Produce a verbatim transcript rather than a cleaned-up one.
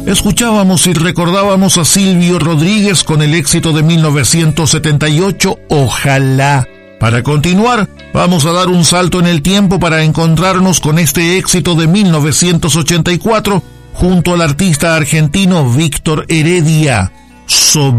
Escuchábamos y recordábamos a Silvio Rodríguez con el éxito de mil novecientos setenta y ocho, Ojalá. Para continuar, vamos a dar un salto en el tiempo para encontrarnos con este éxito de mil novecientos ochenta y cuatro junto al artista argentino Víctor Heredia, So